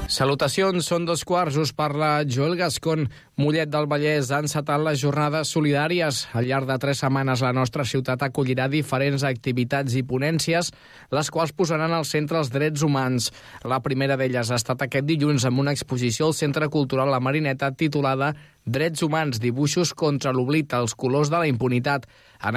Salutacions, són 2:15, us parla Joel Gascon. Mollet del Vallès ha encetat les jornades solidàries. Al llarg de 3 setmanes la nostra ciutat acollirà diferents activitats i ponències, les quals posaran al centre els drets humans. La primera d'elles ha estat aquest dilluns amb una exposició al Centre Cultural La Marineta titulada Drets humans, dibuixos contra l'oblit, els colors de la impunitat.